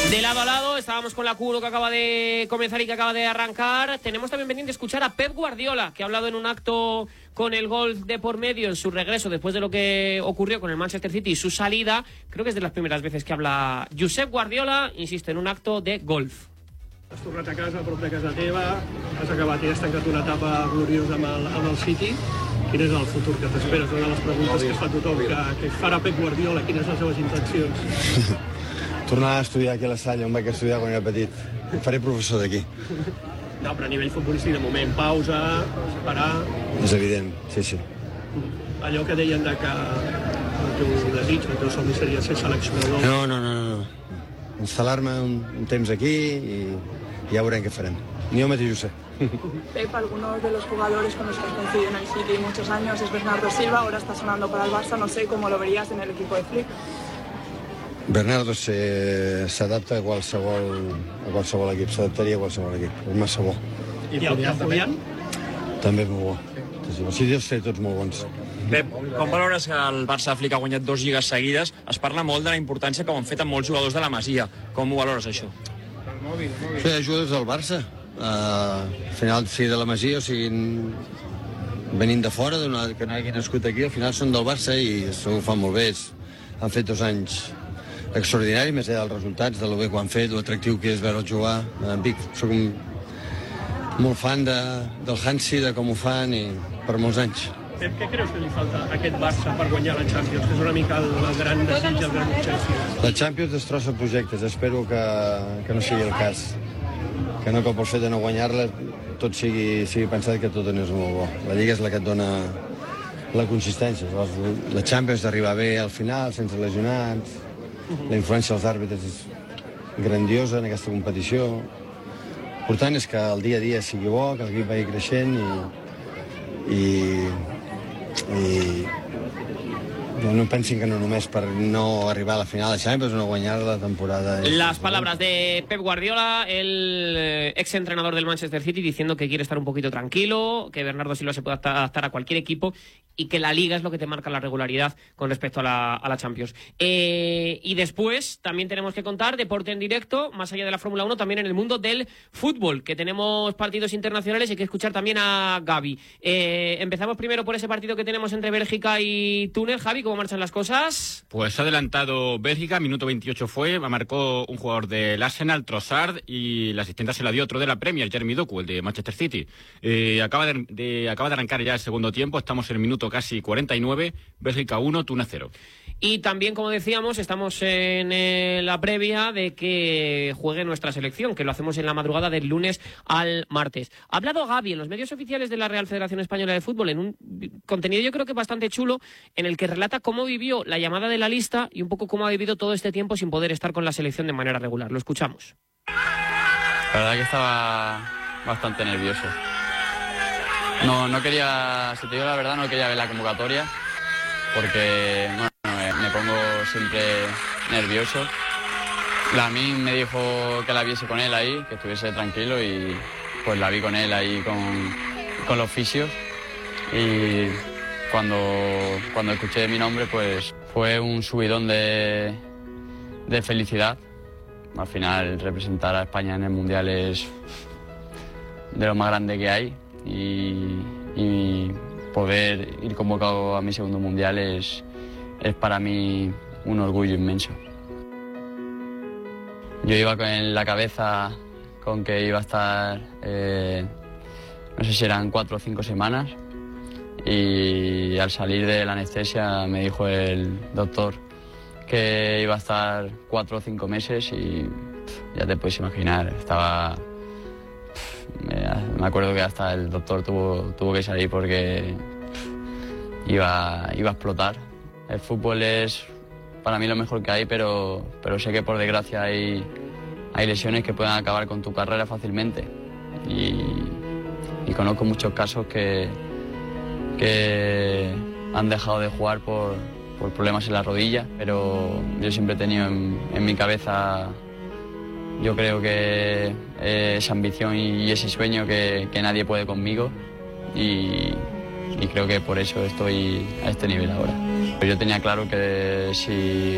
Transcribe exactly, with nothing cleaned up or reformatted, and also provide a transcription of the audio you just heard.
De lado a lado, estábamos con la Q uno que acaba de comenzar y que acaba de arrancar. Tenemos también pendiente escuchar a Pep Guardiola, que ha hablado en un acto con el golf de por medio en su regreso después de lo que ocurrió con el Manchester City y su salida. Creo que es de las primeras veces que habla Josep Guardiola, insisto, en un acto de golf. Has tornat a casa, a prop de casa teva, has acabat i has tancat una etapa gloriosa amb el, amb el City. Quin és el futur que t'esperes? Una de les preguntes que es fa tothom, que, que farà Pep Guardiola, quines són les seves intencions? Tornar a estudiar aquí a l'Estany, on vaig estudiar quan era petit. Em faré professor d'aquí. No, però a nivell futbolístic, de moment, pausa, separar... És evident, sí, sí. Allò que deien de que el teu desig, el teu somni seria ser seleccionador... No, no, no, no. Instal·lar-me un, un temps aquí i ja veurem què farem. Ni jo mateix ho sé. Pep, algunos de los jugadores con los que has coincidido en el City muchos años es Bernardo Silva, ahora está sonando para el Barça, no sé cómo lo verías en el equipo de Flick. Bernardo s'adapta a qualsevol, a qualsevol equip, s'adaptaria a qualsevol equip, és massa bo. I el, el Julián? També és molt bo. Sí, sí. Els City són tots molt bons. Pep, com valores que el Barça Flick ha guanyat dos lligues seguides? Es parla molt de la importància que ho han fet amb molts jugadors de la Masia. Com ho valores, això? Sí, jugadors del Barça. Uh, al final, sigui de la Masia o siguin venint de fora, que no hagin nascut aquí, al final són del Barça i ho fan molt bé. Han fet dos anys extraordinaris, més allà dels resultats, de lo bé que ho han fet, l'atractiu que és veure'l jugar. En Vic, soc un, molt fan de, del Hansi, de com ho fan, i per molts anys. Pep, què creus que li falta a aquest Barça per guanyar la Champions? Que és una mica el, el gran desig, el gran objectiu. La Champions destrossa projectes, espero que, que no sigui el cas. Que no que pel fet de no guanyar-la tot sigui, sigui pensat que tot no és molt bo. La Lliga és la que et dona la consistència. La Champions d'arribar bé al final, sense lesionats, la influència dels àrbitres és grandiosa en aquesta competició. L'important és que el dia a dia sigui bo, que l'equip vagi creixent i, i, i no pensin que no només per no arribar a la final de Champions, no guanyar la temporada. Las palabras de Pep Guardiola, el ex entrenador del Manchester City, diciendo que quiere estar un poquito tranquilo, que Bernardo Silva se puede adaptar a cualquier equipo y que la Liga es lo que te marca la regularidad con respecto a la, a la Champions. Eh, y después también tenemos que contar deporte en directo, más allá de la Fórmula uno, también en el mundo del fútbol, que tenemos partidos internacionales y hay que escuchar también a Gavi. Eh, empezamos primero por ese partido que tenemos entre Bélgica y Túnez. Javi, ¿cómo marchan las cosas? Pues ha adelantado Bélgica, minuto veintiocho fue, marcó un jugador del Arsenal, Trossard, y la asistencia se la dio otro de la Premier, Jeremy Doku, el de Manchester City. Eh, acaba, de, de, acaba de arrancar ya el segundo tiempo, estamos en el minuto casi cuarenta y nueve, Bélgica uno, Túnez cero. Y también, como decíamos, estamos en eh, la previa de que juegue nuestra selección, que lo hacemos en la madrugada del lunes al martes. Ha hablado Gavi en los medios oficiales de la Real Federación Española de Fútbol en un contenido yo creo que bastante chulo, en el que relata cómo vivió la llamada de la lista y un poco cómo ha vivido todo este tiempo sin poder estar con la selección de manera regular. Lo escuchamos. La verdad que estaba bastante nervioso. No, no quería, si te digo la verdad, no quería ver la convocatoria, porque bueno, me, me pongo siempre nervioso. Lamin me dijo que la viese con él ahí, que estuviese tranquilo, y pues la vi con él ahí con, con los fisios. Y cuando, cuando escuché mi nombre, pues fue un subidón de, de felicidad. Al final, representar a España en el Mundial es de lo más grande que hay, y, y poder ir convocado a mi segundo Mundial es, es para mí un orgullo inmenso. Yo iba con la cabeza con que iba a estar, eh, no sé si eran cuatro o cinco semanas, y al salir de la anestesia me dijo el doctor que iba a estar cuatro o cinco meses y ya te puedes imaginar, estaba... Me acuerdo que hasta el doctor tuvo, tuvo que salir porque iba, iba a explotar. El fútbol es para mí lo mejor que hay, pero, pero sé que por desgracia hay, hay lesiones que pueden acabar con tu carrera fácilmente. Y, y conozco muchos casos que, que han dejado de jugar por, por problemas en la rodilla, pero yo siempre he tenido en, en mi cabeza, yo creo que esa ambición y ese sueño que, que nadie puede conmigo, y, y creo que por eso estoy a este nivel ahora. Yo tenía claro que si